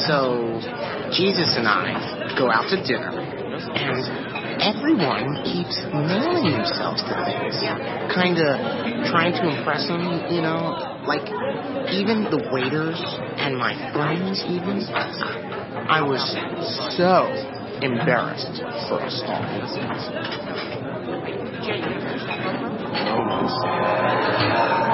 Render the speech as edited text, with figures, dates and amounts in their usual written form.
So Jesus and I go out to dinner, and everyone keeps nailing themselves to things, kind of trying to impress them, you know, like even the waiters and my friends even. I was so embarrassed for us all.